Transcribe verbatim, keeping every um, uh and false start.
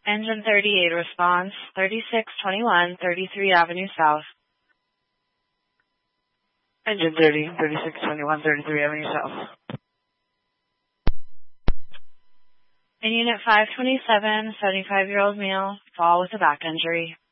Engine thirty-eight response, thirty-six twenty-one, thirty-three Avenue South. Engine thirty, thirty-six twenty-one, thirty-three Avenue South. In Unit five twenty-seven, seventy-five-year-old male, fall with a back injury.